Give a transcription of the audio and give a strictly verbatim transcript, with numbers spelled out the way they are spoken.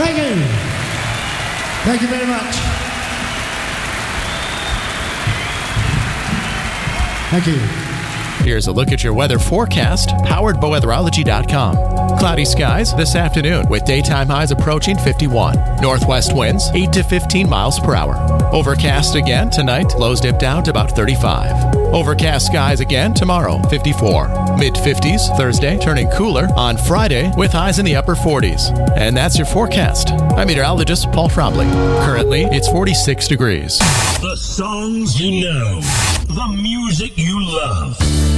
Thank you. Thank you very much. Thank you. Here's a look at your weather forecast, powered by weatherology dot com. Cloudy skies this afternoon with daytime highs approaching fifty-one. Northwest winds eight to fifteen miles per hour. Overcast again tonight, lows dip down to about thirty-five. Overcast skies again tomorrow, fifty-four. Mid-fifties Thursday, turning cooler on Friday with highs in the upper forties. And that's your forecast. I'm meteorologist Paul Trombley. Currently, it's forty-six degrees. The songs you know, the music you love.